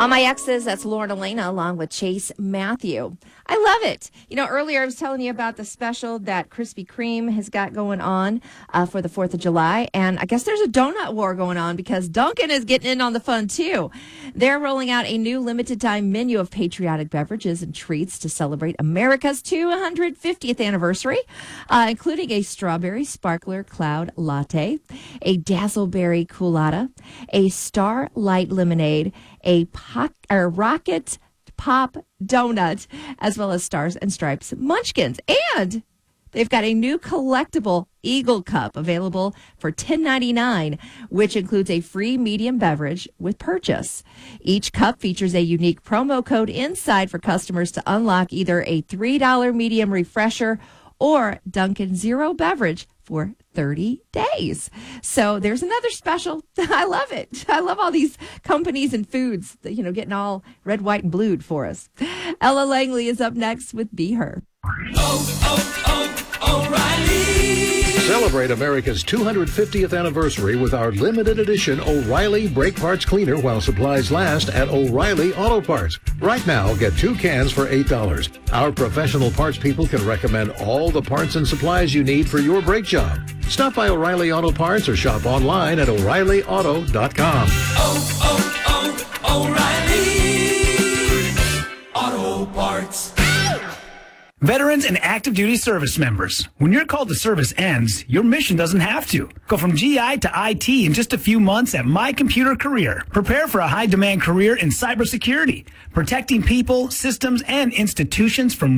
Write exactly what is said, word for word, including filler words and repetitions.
On My Exes, that's Lauren Elena along with Chase Matthew. I love it. You know, earlier I was telling you about the special that Krispy Kreme has got going on uh, for the fourth of July. And I guess there's a donut war going on because Dunkin' is getting in on the fun, too. They're rolling out a new limited time menu of patriotic beverages and treats to celebrate America's two hundred fiftieth anniversary, uh, including a strawberry sparkler cloud latte, a dazzleberry coolata, a starlight lemonade, a po- or rocket pop donut, as well as Stars and Stripes munchkins. And they've got a new collectible Eagle Cup available for ten ninety-nine, which includes a free medium beverage with purchase. Each cup features a unique promo code inside for customers to unlock either a three dollars medium refresher or Dunkin' Zero beverage for thirty days. So there's another special. I love it. I love all these companies and foods, you know, getting all red, white, and blued for us. Ella Langley is up next with Be Her. Oh, oh, oh, O'Reilly. Celebrate America's two hundred fiftieth anniversary with our limited edition O'Reilly Brake Parts Cleaner while supplies last at O'Reilly Auto Parts. Right now, get two cans for eight dollars. Our professional parts people can recommend all the parts and supplies you need for your brake job. Stop by O'Reilly Auto Parts or shop online at O'Reilly Auto dot com. Oh, oh, oh, O'Reilly Auto Parts. Veterans and active duty service members, when your call to service ends, your mission doesn't have to. Go from G I to I T in just a few months at My Computer Career. Prepare for a high-demand career in cybersecurity, protecting people, systems, and institutions from